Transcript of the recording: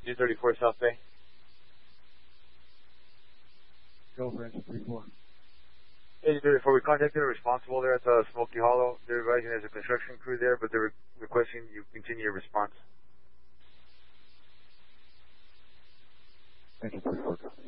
234 South Bay. Go for engine 34. Engine 34, we contacted a responsible there at the Smoky Hollow. They're advising there's a construction crew there, but they're requesting you continue your response. Engine 34.